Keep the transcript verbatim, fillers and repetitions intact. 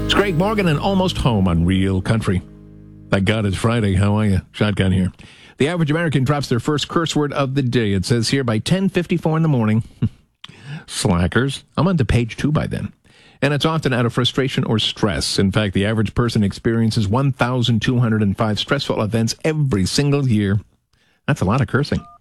It's Greg Morgan and Almost Home on Real Country. Thank God it's Friday. How are you? Shotgun here. The average American drops their first curse word of the day. It says here by ten fifty-four in the morning. Slackers. I'm on to page two by then. And it's often out of frustration or stress. In fact, the average person experiences one thousand two hundred five stressful events every single year. That's a lot of cursing.